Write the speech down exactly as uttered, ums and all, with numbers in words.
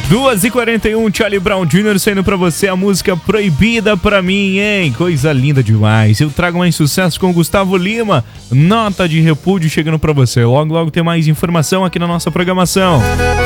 duas e quarenta e um, Charlie Brown júnior saindo pra você a música Proibida Pra Mim, hein? Coisa linda demais. Eu trago mais sucesso com o Gustavo Lima, Nota de Repúdio chegando pra você. Logo, logo tem mais informação aqui na nossa programação.